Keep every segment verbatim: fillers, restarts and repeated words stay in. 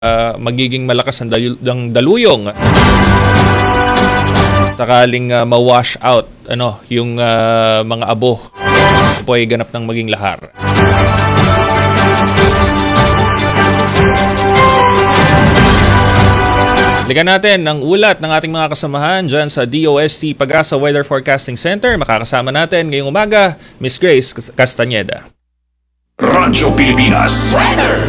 uh, magiging malakas ang, dal- ang daluyong. Sakaling uh, ma-wash out ano, yung uh, mga abo. Ito po ay ganap ng maging lahar. Ligan natin ang ulat ng ating mga kasamahan dyan sa D O S T Pag-asa Weather Forecasting Center. Makakasama natin ngayong umaga, Miss Grace Castañeda. Radyo Pilipinas Weather!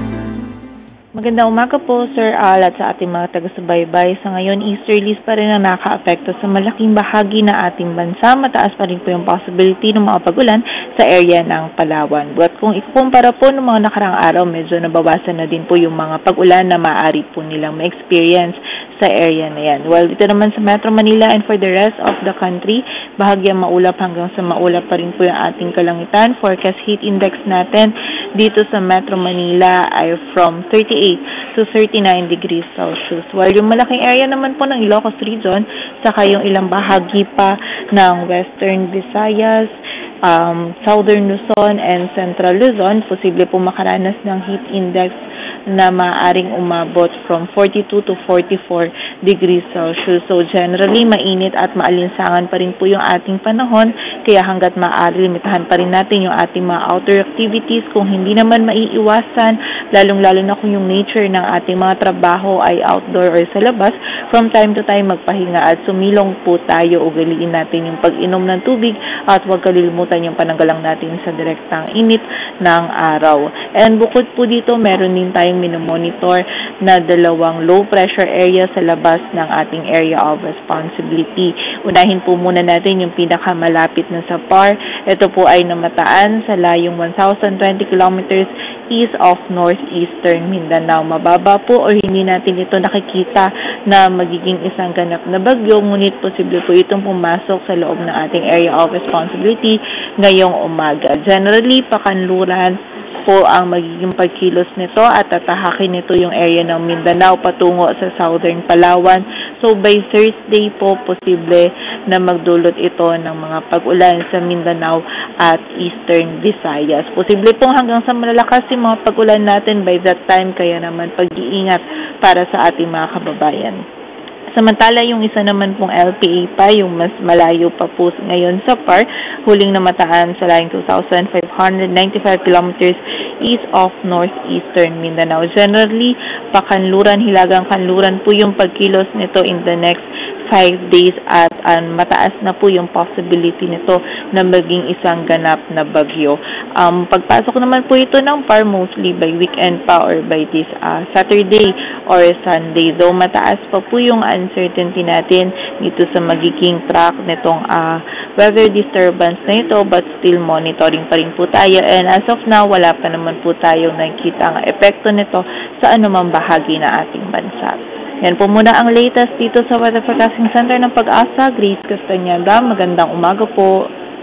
Magandang umaga po, Sir Al, at sa ating mga taga-subaybay. Sa ngayon, easterlies pa rin ang naka-apekto sa malaking bahagi ng ating bansa. Mataas pa rin po yung possibility ng mga pag-ulan sa area ng Palawan. But kung ikukumpara po ng mga nakarang araw, medyo nabawasan na din po yung mga pag-ulan na maaari po nilang ma-experience sa area na yan. Well, dito naman sa Metro Manila and for the rest of the country, bahagyang maulap hanggang sa maulap pa rin po yung ating kalangitan. Forecast heat index natin dito sa Metro Manila ay from thirty-eight to thirty-nine degrees Celsius. While yung malaking area naman po ng Ilocos Region, saka yung ilang bahagi pa ng Western Visayas, um, Southern Luzon and Central Luzon, posible po makaranas ng heat index na maaaring umabot from forty-two to forty-four degrees Celsius. So generally, mainit at maalinsangan pa rin po yung ating panahon, kaya hanggat maaari, limitahan pa rin natin yung ating mga outdoor activities kung hindi naman maiiwasan, lalong-lalo na kung yung nature ng ating mga trabaho ay outdoor or sa labas. From time to time, magpahinga at sumilong po tayo, ugaliin natin yung pag-inom ng tubig at huwag kalilimutan yung pananggalang natin sa direktang init ng araw. And bukod po dito, meron din tayong minomonitor na dalawang low pressure area sa labas ng ating area of responsibility. Unahin po muna natin yung pinakamalapit na sa P A R. Ito po ay namataan sa layong one thousand twenty kilometers east of northeastern Mindanao. Mababa po o hindi natin ito nakikita na magiging isang ganap na bagyo, ngunit posible po itong pumasok sa loob ng ating area of responsibility ngayong umaga. Generally, pakanluran po ang magiging pagkilos nito at tatahakin nito yung area ng Mindanao patungo sa southern Palawan. So by Thursday po, posible na magdulot ito ng mga pag-ulan sa Mindanao at eastern Visayas. Posible pong hanggang sa malalakas yung mga pag-ulan natin by that time, kaya naman pag-iingat para sa ating mga kababayan. Samantala, yung isa naman pong L P A pa, yung mas malayo pa po ngayon sa P A R, huling namataan sa layong two thousand five hundred ninety-five kilometers east of northeastern Mindanao. Generally, pakanluran, hilagang kanluran po yung pagkilos nito in the next five days at um, mataas na po yung possibility nito na maging isang ganap na bagyo. Um, pagpasok naman po ito ng P A R mostly by weekend pa or by this uh, Saturday or Sunday. Though mataas pa po yung uncertainty natin dito sa magiging track nitong uh, weather disturbance na ito, but still monitoring pa rin po tayo. And as of now, wala pa naman po tayong nakikita ang epekto nito sa anumang bahagi na ating bansa. Yan po muna ang latest dito sa Weather Forecasting Center ng Pag-asa. Grace Castañeda, magandang umaga po.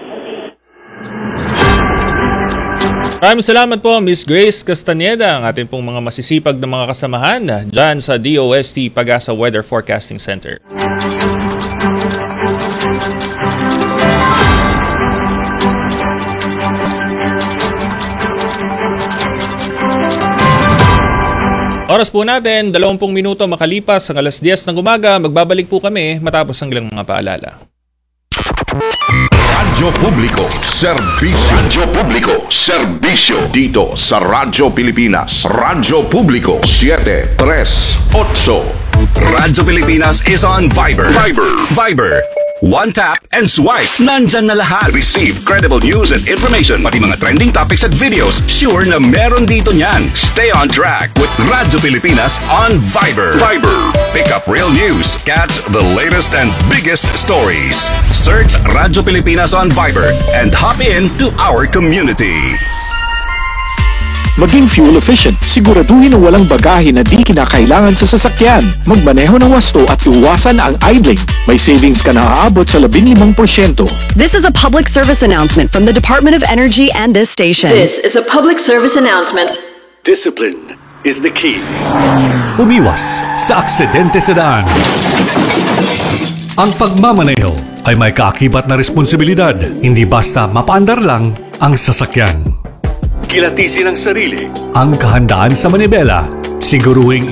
Maraming salamat po, Miss Grace Castañeda, ang ating pong mga masisipag na mga kasamahan dyan sa D O S T Pag-asa Weather Forecasting Center. Oras po natin, dalawampung minuto makalipas ang alas diyes ng umaga. Magbabalik po kami matapos ang ilang mga paalala. Radyo Publiko, Serbisyo. Radyo Publiko, Serbisyo. Dito sa Radyo Pilipinas. Radyo Publiko, seven three eight. Radyo Pilipinas is on Viber. Viber. Viber. One tap and swipe. Nandyan na lahat. Receive credible news and information. Pati mga trending topics at videos. Sure na meron dito niyan. Stay on track With Radyo Pilipinas on Viber. Viber. Pick up real news. Catch the latest and biggest stories. Search Radyo Pilipinas on Viber and hop in to our community. Maging fuel efficient, siguraduhin na walang bagahe na di kinakailangan sa sasakyan. Magmaneho ng wasto at iwasan ang idling. May savings ka na aabot sa labing limang porsyento. This is a public service announcement from the Department of Energy and this station. This is a public service announcement. Discipline is the key. Umiwas sa aksidente sa daan. Ang pagmamaneho ay may kaakibat na responsibilidad. Hindi basta mapaandar lang ang sasakyan. kilatisin ang sarili. Ang kahandaan sa manibela, siguruhing